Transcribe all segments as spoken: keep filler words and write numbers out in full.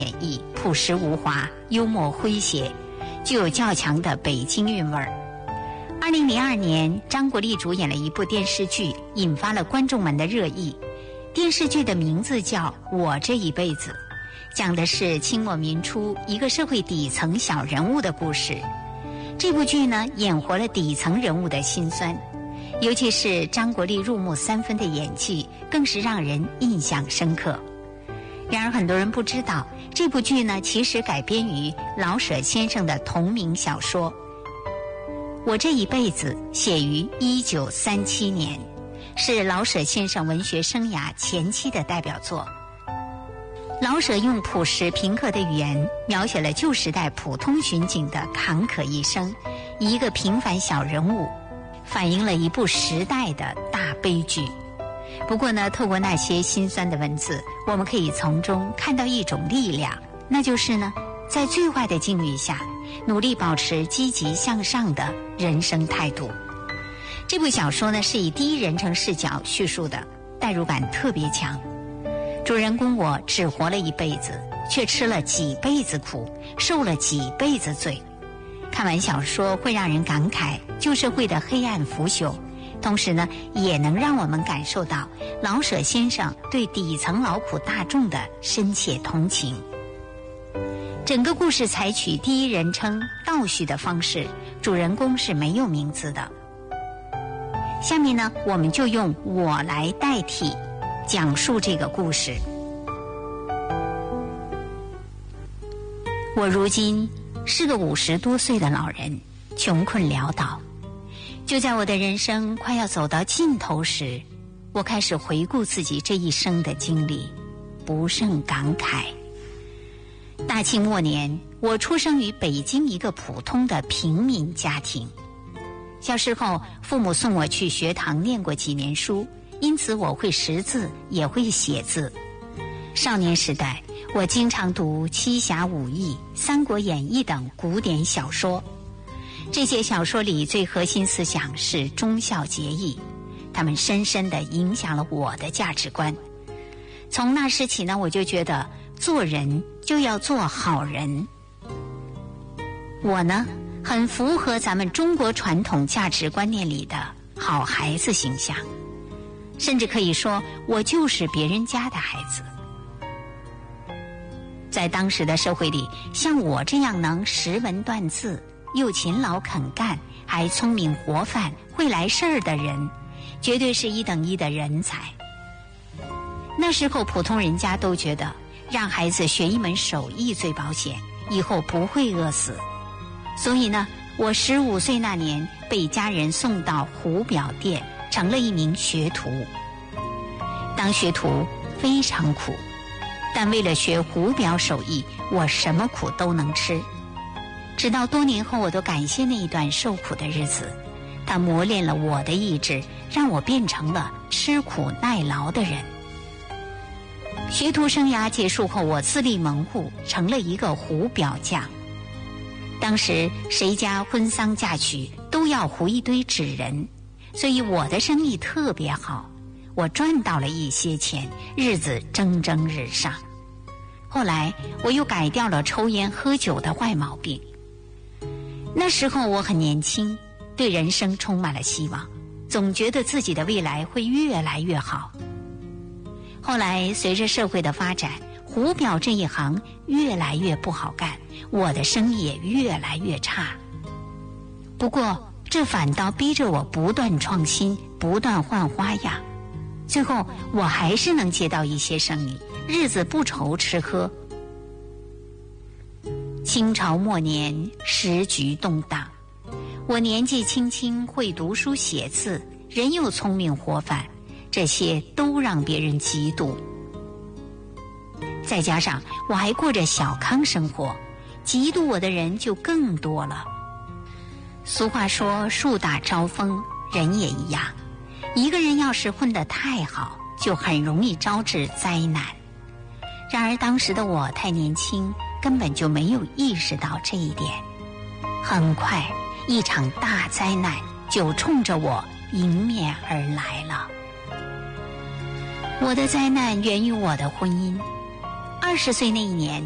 绎，朴实无华，幽默诙谐，具有较强的北京韵味儿。二零零二年，张国立主演了一部电视剧，引发了观众们的热议。电视剧的名字叫《我这一辈子》，讲的是清末民初一个社会底层小人物的故事。这部剧呢，演活了底层人物的辛酸，尤其是张国立入木三分的演技，更是让人印象深刻。然而，很多人不知道，这部剧呢，其实改编于老舍先生的同名小说。我这一辈子写于一九三七年，是老舍先生文学生涯前期的代表作。老舍用朴实平和的语言描写了旧时代普通巡警的坎坷一生，以一个平凡小人物反映了一部时代的大悲剧。不过呢，透过那些辛酸的文字，我们可以从中看到一种力量，那就是呢，在最坏的境遇下，努力保持积极向上的人生态度。这部小说呢，是以第一人称视角叙述的，代入感特别强。主人公我只活了一辈子，却吃了几辈子苦，受了几辈子罪。看完小说会让人感慨旧社会的黑暗腐朽，同时呢，也能让我们感受到老舍先生对底层劳苦大众的深切同情。整个故事采取第一人称倒叙的方式，主人公是没有名字的。下面呢，我们就用我来代替讲述这个故事。我如今是个五十多岁的老人，穷困潦倒。就在我的人生快要走到尽头时，我开始回顾自己这一生的经历，不胜感慨。大清末年，我出生于北京一个普通的平民家庭。小时候，父母送我去学堂念过几年书，因此我会识字，也会写字。少年时代，我经常读《七侠五义》《三国演义》等古典小说。这些小说里最核心思想是忠孝节义，它们深深地影响了我的价值观。从那时起呢，我就觉得做人就要做好人。我呢，很符合咱们中国传统价值观念里的好孩子形象，甚至可以说我就是别人家的孩子。在当时的社会里，像我这样能识文断字，又勤劳肯干，还聪明活泛，会来事儿的人，绝对是一等一的人才。那时候普通人家都觉得让孩子学一门手艺最保险，以后不会饿死。所以呢，我十五岁那年被家人送到胡表店，成了一名学徒。当学徒非常苦，但为了学胡表手艺，我什么苦都能吃。直到多年后，我都感谢那一段受苦的日子，它磨练了我的意志，让我变成了吃苦耐劳的人。学徒生涯结束后，我自立门户，成了一个胡表匠。当时谁家婚丧嫁娶都要胡一堆纸人，所以我的生意特别好，我赚到了一些钱，日子蒸蒸日上。后来我又改掉了抽烟喝酒的坏毛病。那时候我很年轻，对人生充满了希望，总觉得自己的未来会越来越好。后来随着社会的发展，胡表这一行越来越不好干，我的生意也越来越差。不过这反倒逼着我不断创新，不断换花样，最后我还是能接到一些生意，日子不愁吃喝。清朝末年，时局动荡，我年纪轻轻会读书写字，人又聪明活泛，这些都让别人嫉妒。再加上我还过着小康生活，嫉妒我的人就更多了。俗话说树大招风，人也一样，一个人要是混得太好，就很容易招致灾难。然而当时的我太年轻，根本就没有意识到这一点。很快，一场大灾难就冲着我迎面而来了。我的灾难源于我的婚姻。二十岁那一年，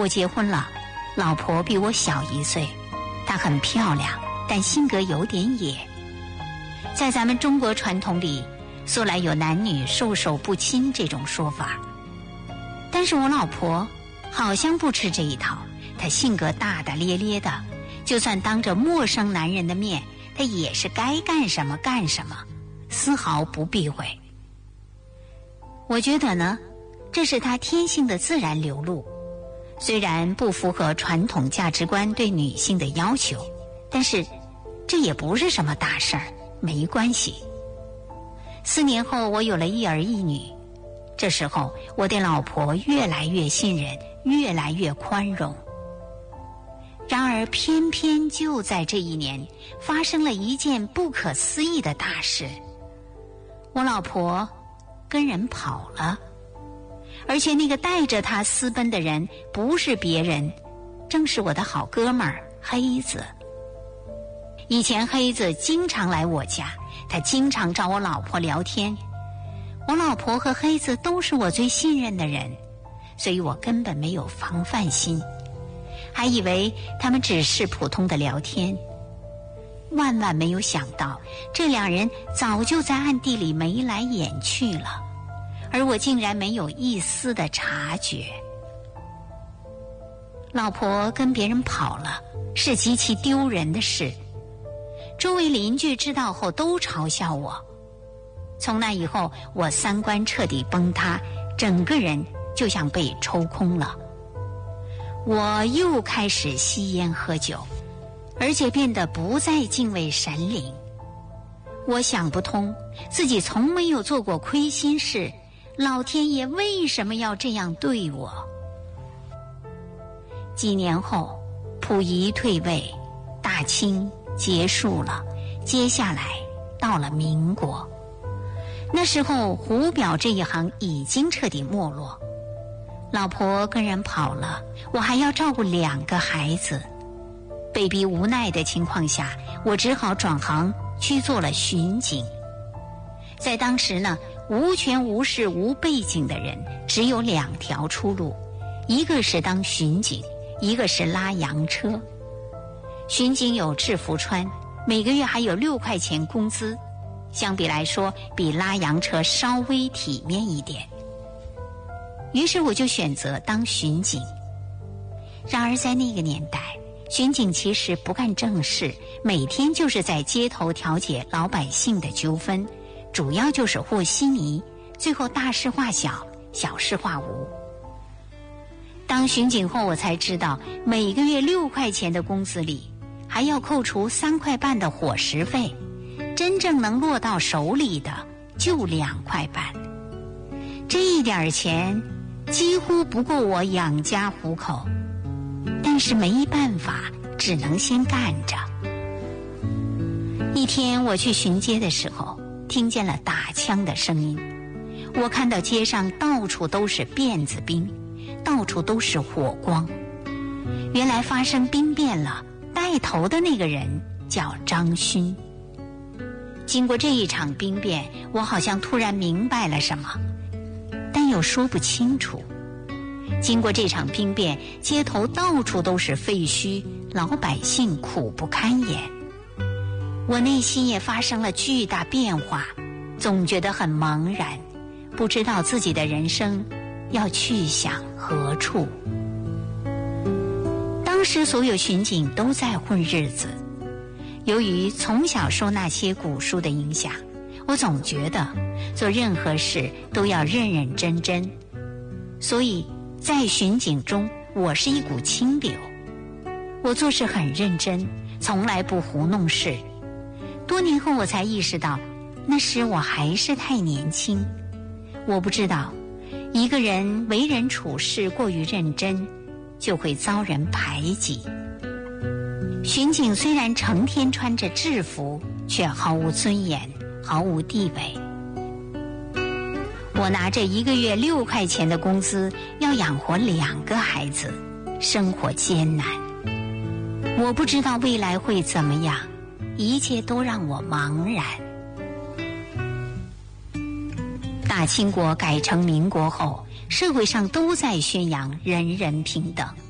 我结婚了，老婆比我小一岁，她很漂亮，但性格有点野。在咱们中国传统里，素来有男女授受不亲这种说法，但是我老婆好像不吃这一套，她性格大大咧咧的，就算当着陌生男人的面，她也是该干什么干什么，丝毫不避讳。我觉得呢，这是她天性的自然流露，虽然不符合传统价值观对女性的要求，但是这也不是什么大事儿，没关系。四年后，我有了一儿一女，这时候我对老婆越来越信任，越来越宽容。然而偏偏就在这一年，发生了一件不可思议的大事，我老婆跟人跑了，而且那个带着她私奔的人不是别人，正是我的好哥们儿黑子。以前黑子经常来我家，他经常找我老婆聊天，我老婆和黑子都是我最信任的人，所以我根本没有防范心，还以为他们只是普通的聊天。万万没有想到，这两人早就在暗地里眉来眼去了，而我竟然没有一丝的察觉。老婆跟别人跑了，是极其丢人的事。周围邻居知道后都嘲笑我，从那以后我三观彻底崩塌，整个人就像被抽空了。我又开始吸烟喝酒，而且变得不再敬畏神灵。我想不通，自己从没有做过亏心事，老天爷为什么要这样对我？几年后，溥仪退位，大清结束了，接下来到了民国。那时候胡表这一行已经彻底没落，老婆跟人跑了，我还要照顾两个孩子。被逼无奈的情况下，我只好转行去做了巡警。在当时呢，无权无势无背景的人只有两条出路，一个是当巡警，一个是拉洋车。巡警有制服穿，每个月还有六块钱工资，相比来说比拉洋车稍微体面一点。于是我就选择当巡警。然而在那个年代，巡警其实不干正事，每天就是在街头调解老百姓的纠纷，主要就是和稀泥，最后大事化小，小事化无。当巡警后，我才知道每个月六块钱的工资里还要扣除三块半的伙食费，真正能落到手里的就两块半。这一点钱几乎不够我养家糊口，但是没办法，只能先干着。一天我去巡街的时候，听见了打枪的声音，我看到街上到处都是辫子兵，到处都是火光。原来发生兵变了，带头的那个人叫张勋。经过这一场兵变，我好像突然明白了什么，但又说不清楚。经过这场兵变，街头到处都是废墟，老百姓苦不堪言。我内心也发生了巨大变化，总觉得很茫然，不知道自己的人生要去向何处。当时所有巡警都在混日子，由于从小受那些古书的影响，我总觉得做任何事都要认认真真，所以在巡警中我是一股清流。我做事很认真，从来不胡弄事。多年后我才意识到，那时我还是太年轻。我不知道一个人为人处事过于认真，就会遭人排挤。巡警虽然成天穿着制服，却毫无尊严，毫无地位。我拿着一个月六块钱的工资，要养活两个孩子，生活艰难。我不知道未来会怎么样，一切都让我茫然。大清国改成民国后，社会上都在宣扬人人平等。